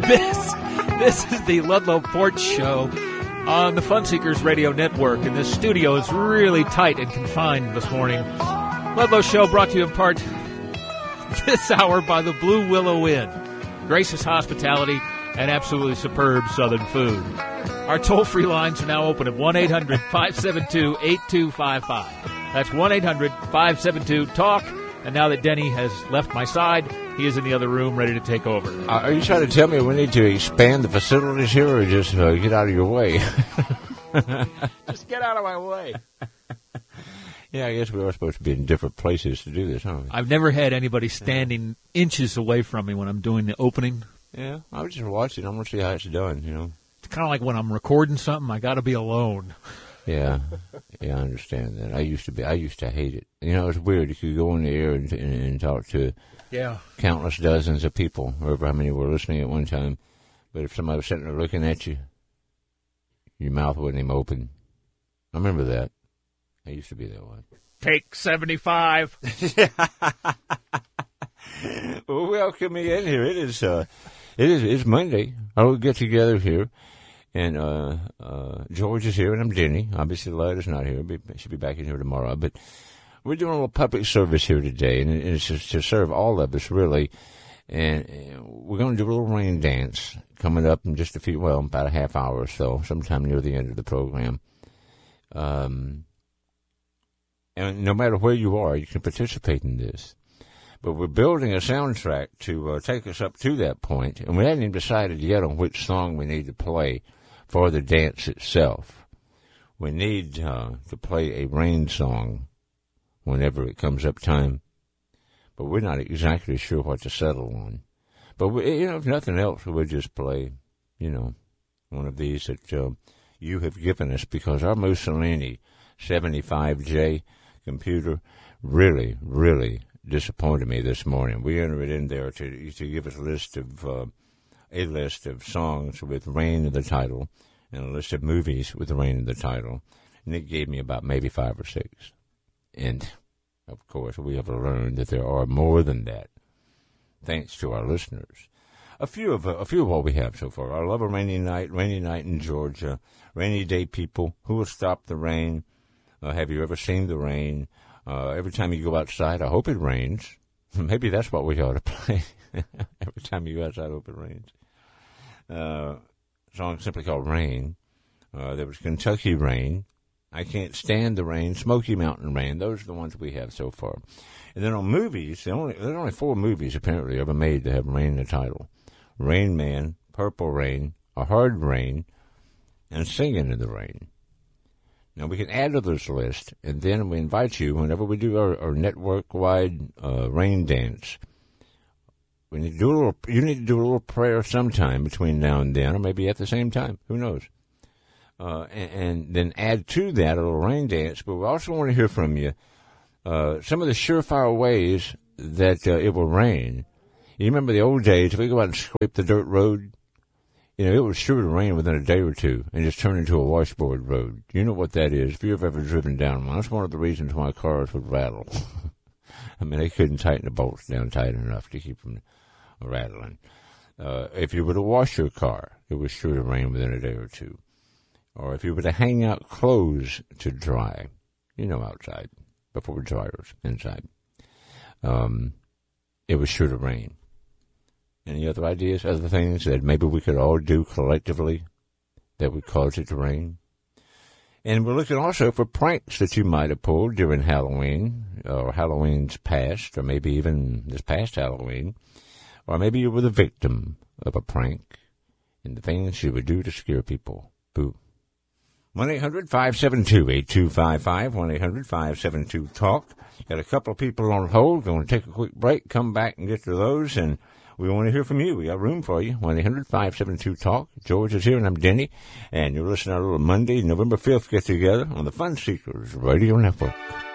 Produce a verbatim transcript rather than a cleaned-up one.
This, this is the Ludlow Porch Show on the Fun Seekers Radio Network, and this studio is really tight and confined this morning. Ludlow Show brought to you in part this hour by the Blue Willow Inn. Gracious hospitality and absolutely superb southern food. Our toll-free lines are now open at one eight hundred five seven two eight two five five. That's one eight hundred five seven two talk. And now that Denny has left my side, he is in the other room ready to take over. Uh, are you trying to tell me we need to expand the facilities here or just uh, get out of your way? Just get out of my way. Yeah, I guess we are supposed to be in different places to do this, aren't we? I've never had anybody standing inches away from me when I'm doing the opening. Yeah, I was just watching. I'm going to see how it's done, you know. It's kind of like when I'm recording something, I got to be alone. Yeah, yeah, I understand that. I used to be. I used to hate it. You know, it's weird. You could go on the air and, and, and talk to yeah countless dozens of people, however how many were listening at one time. But if somebody was sitting there looking at you, your mouth wouldn't even open. I remember that. I used to be that way. Take seventy-five. Well, welcome me in here. It is. Uh, it is. It's Monday. I will get together here. And uh, uh, George is here, and I'm Denny. Obviously, Lad not here. Be, she'll be back in here tomorrow. But we're doing a little public service here today, and it's to, to serve all of us, really. And we're going to do a little rain dance coming up in just a few, well, about a half hour or so, sometime near the end of the program. Um, and no matter where you are, you can participate in this. But we're building a soundtrack to uh, take us up to that point, and we haven't even decided yet on which song we need to play for the dance itself. We need uh, to play a rain song whenever it comes up time, but we're not exactly sure what to settle on. But, we, you know, if nothing else, we'll just play, you know, one of these that uh, you have given us, because our Mussolini seventy-five J computer really, really disappointed me this morning. We entered it in there to to give us a list of uh, a list of songs with rain in the title and a list of movies with rain in the title, and it gave me about maybe five or six. And of course, we have learned that there are more than that, thanks to our listeners. A few of uh, a few of what we have so far. I love a rainy night, rainy night in Georgia, rainy day people. Who will stop the rain? Uh, have you ever seen the rain? Uh, every time you go outside, I hope it rains. Maybe that's what we ought to play. Every time you go outside, I hope it rains. Uh, song simply called Rain. Uh, there was Kentucky Rain. I Can't Stand the Rain. Smoky Mountain Rain. Those are the ones we have so far. And then on movies, there are only, there are only four movies apparently ever made that have rain in the title. Rain Man, Purple Rain, A Hard Rain, and Singing in the Rain. Now, we can add to this list, and then we invite you, whenever we do our, our network-wide uh, rain dance, we need to do a little, you need to do a little prayer sometime between now and then, or maybe at the same time. Who knows? Uh, and, and then add to that a little rain dance. But we also want to hear from you uh, some of the surefire ways that uh, it will rain. You remember the old days, if we go out and scrape the dirt road, you know, it was sure to rain within a day or two and just turn into a washboard road. You know what that is. If you've ever driven down one, that's one of the reasons why cars would rattle. I mean, they couldn't tighten the bolts down tight enough to keep them rattling. Uh, if you were to wash your car, it was sure to rain within a day or two. Or if you were to hang out clothes to dry, you know, outside, before dryers, inside, um, it was sure to rain. Any other ideas, other things that maybe we could all do collectively that would cause it to rain? And we're looking also for pranks that you might have pulled during Halloween, or Halloween's past, or maybe even this past Halloween. Or maybe you were the victim of a prank and the things you would do to scare people. Boo. one eight hundred five seven two eight two five five, one eight hundred five seven two talk. Got a couple of people on hold. Going to take a quick break, come back and get to those, and we want to hear from you. We got room for you. one eight hundred five seven two talk. George is here, and I'm Denny. And you're listening to our little Monday, November fifth get-together on the Fun Seekers Radio Network.